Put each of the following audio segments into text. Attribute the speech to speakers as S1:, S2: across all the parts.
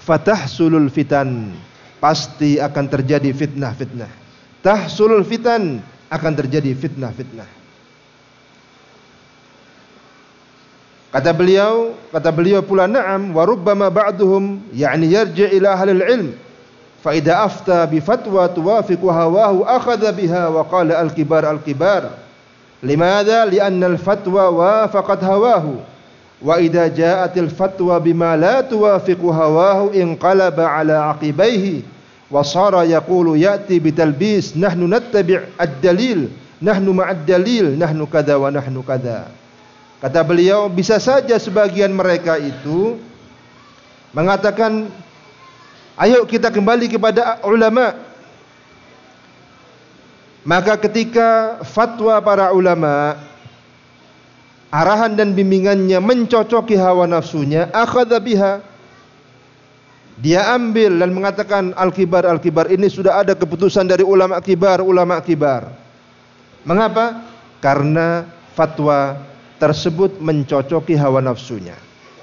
S1: fatahsulul fitan, pasti akan terjadi fitnah-fitnah. Tahsulul fitan, akan terjadi fitnah-fitnah. Kata beliau pula, na'am wa rubbama ba'duhum yani yarji' ila ahlil ilm fa idza afta bi fatwa tuwafiqu hawahu akhadha biha wa qala al-kibar limadha li'anna al-fatwa wafaqat hawahu wa idza ja'atil fatwa bima la tuwafiqu hawahu inqalaba ala aqibaihi wa sara yaqulu ya'ti bitalbis nahnu nattabi' ad-dalil nahnu ma'ad dalil nahnu kadza wa nahnu kadza. Kata beliau, bisa saja sebagian mereka itu mengatakan, ayo kita kembali kepada ulama. Maka ketika fatwa para ulama, arahan dan bimbingannya mencocoki hawa nafsunya, akhadha biha, dia ambil dan mengatakan al-kibar ini sudah ada keputusan dari ulama kibar. Mengapa? Karena fatwa tersebut mencocoki hawa nafsunya.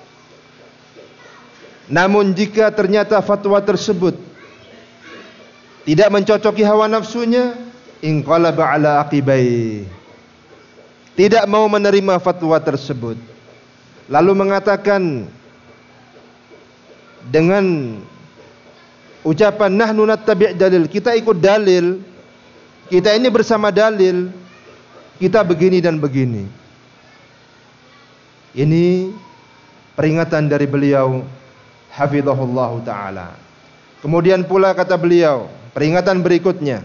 S1: Namun jika ternyata fatwa tersebut tidak mencocoki hawa nafsunya, inqalaba ala aqibai, tidak mau menerima fatwa tersebut, lalu mengatakan dengan ucapan nahnu nattabi' dalil, kita ikut dalil, kita ini bersama dalil, kita begini dan begini. Ini peringatan dari beliau hafizahullah ta'ala. Kemudian pula kata beliau, peringatan berikutnya,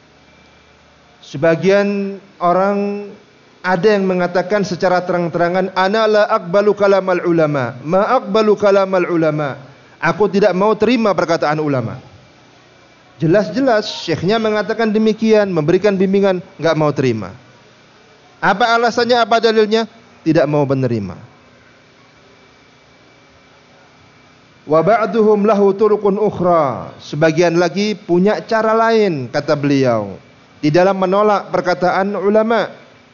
S1: sebagian orang ada yang mengatakan secara terang-terangan, ana la aqbalu kalamal ulama, ma aqbalu kalamal ulama, aku tidak mau terima perkataan ulama. Jelas-jelas syekhnya mengatakan demikian, memberikan bimbingan, enggak mau terima. Apa alasannya, apa dalilnya? Tidak mau menerima. Wa ba'duhum lahu turuqun ukhra, sebagian lagi punya cara lain, kata beliau, di dalam menolak perkataan ulama.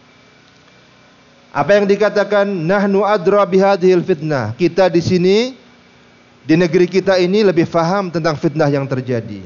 S1: Apa yang dikatakan, nahnu adra bihadhil fitnah, kita di sini di negeri kita ini lebih faham tentang fitnah yang terjadi.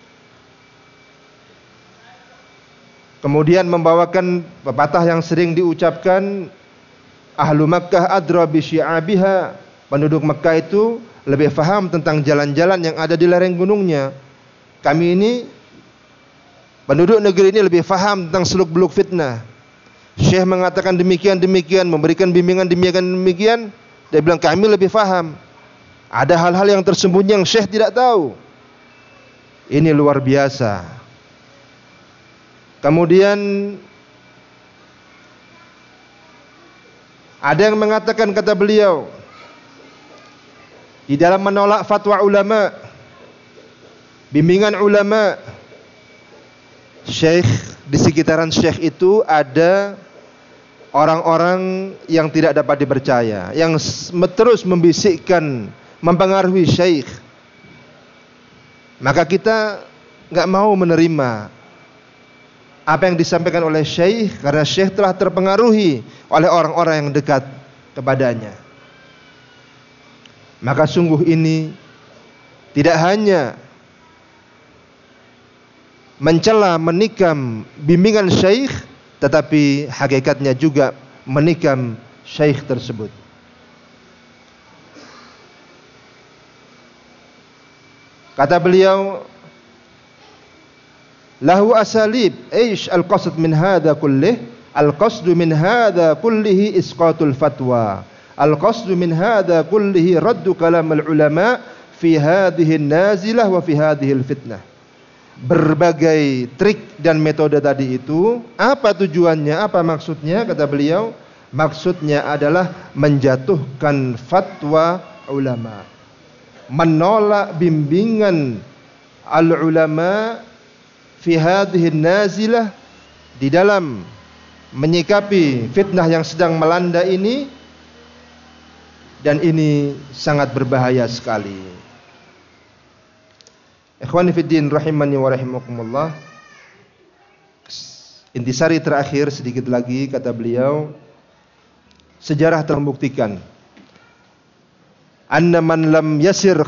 S1: Kemudian membawakan pepatah yang sering diucapkan, ahlu Makkah adra bi syi'abiha, penduduk Makkah itu lebih faham tentang jalan-jalan yang ada di lereng gunungnya. Kami ini penduduk negeri ini lebih faham tentang seluk-beluk fitnah. Syekh mengatakan demikian, memberikan bimbingan demikian. Dia bilang kami lebih faham. Ada hal-hal yang tersembunyi yang Syekh tidak tahu. Ini luar biasa. Kemudian ada yang mengatakan, kata beliau, di dalam menolak fatwa ulama, bimbingan ulama, syekh, di sekitaran syekh itu ada orang-orang yang tidak dapat dipercaya, yang terus membisikkan, mempengaruhi syekh. Maka kita enggak mau menerima apa yang disampaikan oleh syekh, karena syekh telah terpengaruhi oleh orang-orang yang dekat kepadanya. Maka sungguh ini tidak hanya mencela, menikam bimbingan syekh, tetapi hakikatnya juga menikam syekh tersebut. Kata beliau, lahu asalib, aish al-qasd min hadha kullih, al-qasdu min hadha kullihi isqatul fatwa, al-qasdu min hadha kullihi raddu kalam al-ulama fi hadhihi nazilah wa fi hadhihi al-fitnah. Berbagai trik dan metode tadi itu, apa tujuannya, apa maksudnya? Kata beliau, maksudnya adalah menjatuhkan fatwa ulama, menolak bimbingan al-ulama fi hadhihi nazilah, di dalam menyikapi fitnah yang sedang melanda ini, dan ini sangat berbahaya sekali. Ikhwani fiddin rahimani wa rahimakumullah. Intisari terakhir sedikit lagi, kata beliau, sejarah telah membuktikan anna man lam yasir